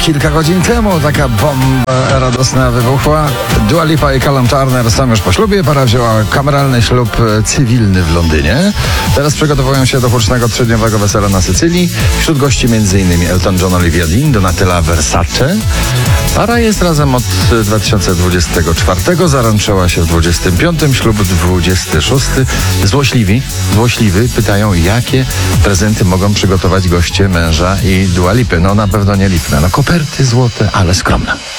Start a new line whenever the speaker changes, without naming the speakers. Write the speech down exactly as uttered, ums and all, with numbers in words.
kilka godzin temu taka bomba radosna wybuchła. Dua Lipa i Callum Turner są już po ślubie. Para wzięła kameralny ślub cywilny w Londynie. Teraz przygotowują się do hucznego trzydniowego wesela na Sycylii. Wśród gości m.in. Elton John, Olivia Dean, Donatella Versace. Para jest razem od dwa tysiące dwudziestego czwartego. Zaręczyła się w dwudziestym piątym, ślub dwudziesty szósty. Złośliwi, złośliwi pytają, jakie prezenty mogą przygotować goście męża i Dua Lipy. No na pewno nie lipne. No koperty złote, ale skromne.